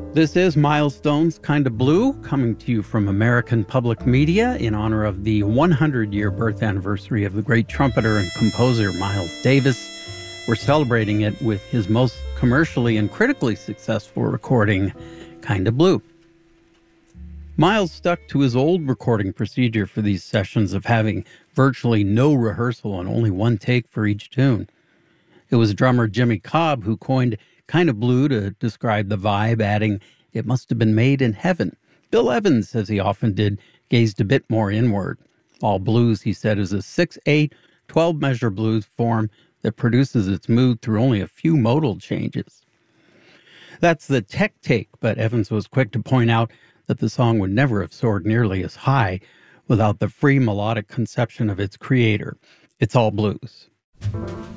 This is Milestones Kinda Blue, coming to you from American Public Media in honor of the 100-year birth anniversary of the great trumpeter and composer Miles Davis. We're celebrating it with his most commercially and critically successful recording, Kinda Blue. Miles stuck to his old recording procedure for these sessions of having virtually no rehearsal and only one take for each tune. It was drummer Jimmy Cobb who coined Kinda Blue to describe the vibe, adding, "It must have been made in heaven." Bill Evans, as he often did, gazed a bit more inward. All blues, he said, is a 6/8, 12-measure blues form that produces its mood through only a few modal changes. That's the tech take, but Evans was quick to point out that the song would never have soared nearly as high without the free melodic conception of its creator. It's all blues.